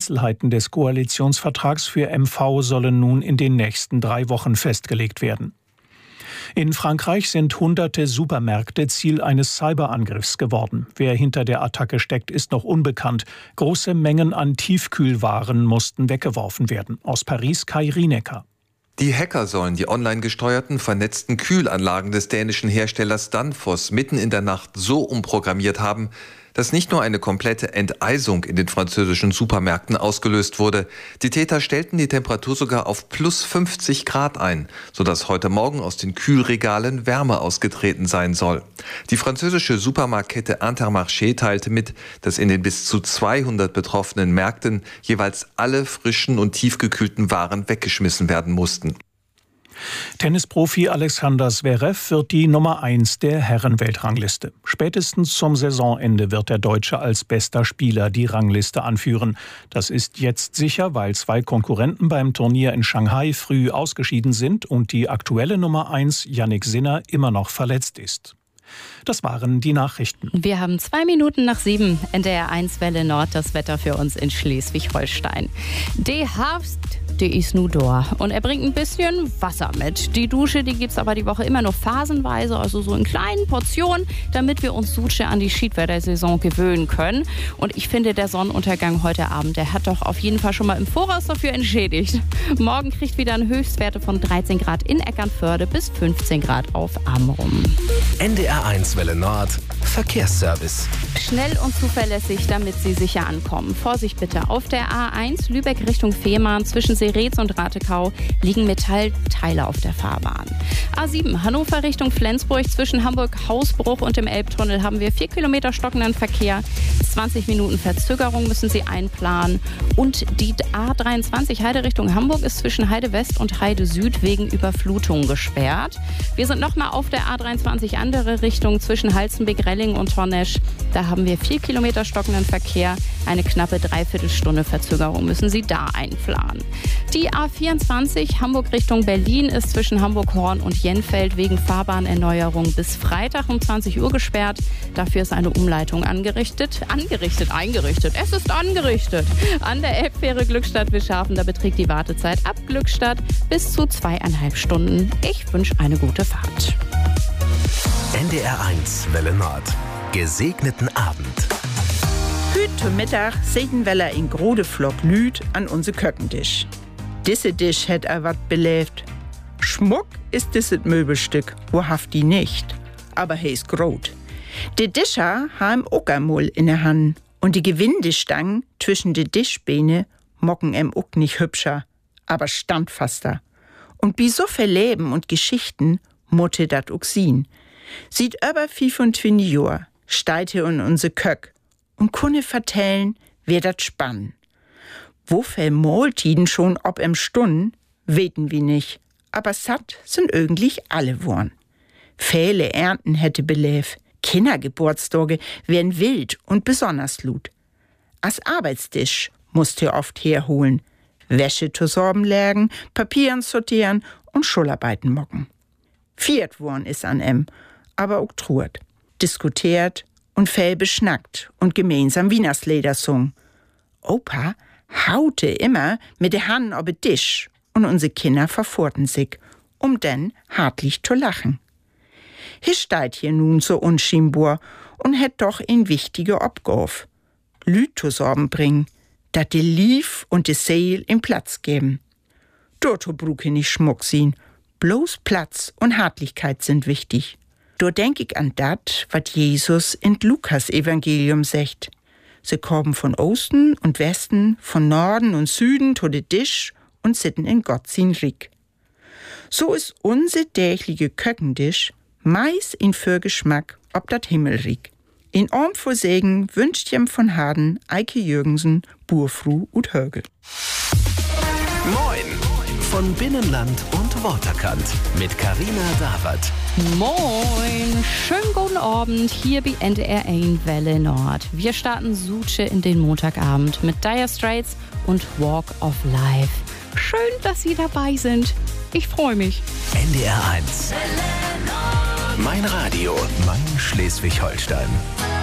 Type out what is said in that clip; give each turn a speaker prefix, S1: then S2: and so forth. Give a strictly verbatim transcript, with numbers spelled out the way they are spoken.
S1: Einzelheiten des Koalitionsvertrags für M V sollen nun in den nächsten drei Wochen festgelegt werden. In Frankreich sind hunderte Supermärkte Ziel eines Cyberangriffs geworden. Wer hinter der Attacke steckt, ist noch unbekannt. Große Mengen an Tiefkühlwaren mussten weggeworfen werden. Aus Paris Kai Rienecker.
S2: Die Hacker sollen die online gesteuerten, vernetzten Kühlanlagen des dänischen Herstellers Danfoss mitten in der Nacht so umprogrammiert haben, dass nicht nur eine komplette Enteisung in den französischen Supermärkten ausgelöst wurde. Die Täter stellten die Temperatur sogar auf plus fünfzig Grad ein, sodass heute Morgen aus den Kühlregalen Wärme ausgetreten sein soll. Die französische Supermarktkette Intermarché teilte mit, dass in den bis zu zweihundert betroffenen Märkten jeweils alle frischen und tiefgekühlten Waren weggeschmissen werden mussten.
S1: Tennisprofi Alexander Zverev wird die Nummer eins der Herrenweltrangliste. Spätestens zum Saisonende wird der Deutsche als bester Spieler die Rangliste anführen. Das ist jetzt sicher, weil zwei Konkurrenten beim Turnier in Shanghai früh ausgeschieden sind und die aktuelle Nummer eins, Jannik Sinner, immer noch verletzt ist. Das waren die Nachrichten.
S3: Wir haben zwei Minuten nach sieben. N D R eins Welle Nord, das Wetter für uns in Schleswig-Holstein. Der Herbst, der ist nu da. Und er bringt ein bisschen Wasser mit. Die Dusche, die gibt's aber die Woche immer nur phasenweise, also so in kleinen Portionen, damit wir uns Dusche an die Schiedwettersaison gewöhnen können. Und ich finde, der Sonnenuntergang heute Abend, der hat doch auf jeden Fall schon mal im Voraus dafür entschädigt. Morgen kriegt wieder eine Höchstwerte von dreizehn Grad in Eckernförde bis fünfzehn Grad auf Amrum.
S4: N D R eins Welle Nord, Verkehrsservice.
S3: Schnell und zuverlässig, damit Sie sicher ankommen. Vorsicht bitte. Auf der A eins Lübeck Richtung Fehmarn zwischen Seretz und Ratekau liegen Metallteile auf der Fahrbahn. A sieben Hannover Richtung Flensburg zwischen Hamburg-Hausbruch und dem Elbtunnel haben wir vier Kilometer stockenden Verkehr. zwanzig Minuten Verzögerung müssen Sie einplanen. Und die A dreiundzwanzig Heide Richtung Hamburg ist zwischen Heide West und Heide Süd wegen Überflutung gesperrt. Wir sind nochmal auf der A dreiundzwanzig andere Richtung zwischen Halstenbek, Relling und Hornesch. Da haben wir vier Kilometer stockenden Verkehr. Eine knappe Dreiviertelstunde Verzögerung müssen Sie da einplanen. Die A vierundzwanzig Hamburg Richtung Berlin ist zwischen Hamburg-Horn und Jenfeld wegen Fahrbahnerneuerung bis Freitag um zwanzig Uhr gesperrt. Dafür ist eine Umleitung angerichtet. Angerichtet, eingerichtet. Es ist angerichtet. An der Elbfähre Glückstadt-Wischhafen, da beträgt die Wartezeit ab Glückstadt bis zu zweieinhalb Stunden. Ich wünsche eine gute Fahrt.
S4: N D R eins Welle Nord. Gesegneten Abend.
S5: Heute Mittag sehen wir in grode Flock Lüd an unser Köckentisch. Diese Tisch hätt er wat belebt. Schmuck ist dieses Möbelstück, wahrhaft die nicht. Aber he ist grot. Die Discher haben auch einmal in der Hand. Und die Gewindestangen zwischen die Tischbeine mocken em auch nicht hübscher, aber standfaster. Und bei so viel Leben und Geschichten mutte dat auch sehen. Sieht über fünfundzwanzig Jahre, steht hier in unser Köck und kunne vertellen, wer dat spann. Wo viel Mahltiden schon ob em Stunden, weten wir nicht, aber satt sind irgendwie alle worn. Viele Ernten hätte belebt, Kindergeburtstage wären wild und besonders lud. Als Arbeitstisch musst ihr oft herholen, Wäsche zu sorben legen, Papieren sortieren und Schularbeiten mocken. Viert worn is an em, aber auch truert, diskutiert und viel beschnackt und gemeinsam Wienerslieder sung. Opa haute immer mit der Hand ob den Tisch und unsere Kinder verfurten sich, um denn hartlich zu lachen. Hier steht hier nun so unscheinbar und hätt doch ein wichtige Obgauf. Lüd zu sorben bringen, dat die Lief und die Seel in Platz geben. Dort bruke nicht Schmuck sehen, bloß Platz und Hartlichkeit sind wichtig. Do denk ich an dat, wat Jesus in Lukas-Evangelium sagt. Sie kommen von Osten und Westen, von Norden und Süden to de Tisch und sitten in Gott sin Rik. So ist unser tägliche Köckendisch meist in für Geschmack ob dat Himmelrik. In Orm vor Segen wünscht jem von Harden, Eike Jürgensen, Burfru und Högel.
S4: Moin! Von Binnenland und Waterkant mit Carina Dawert.
S3: Moin! Schönen guten Abend hier bei N D R eins Welle Nord. Wir starten Suche in den Montagabend mit Dire Straits und Walk of Life. Schön, dass Sie dabei sind. Ich freue mich.
S4: N D R eins. Mein Radio, mein Schleswig-Holstein.